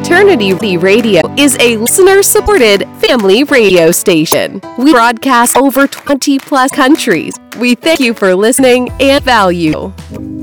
Fraternity Radio is a listener-supported family radio station. We broadcast over 20 plus countries. We thank you for listening and value.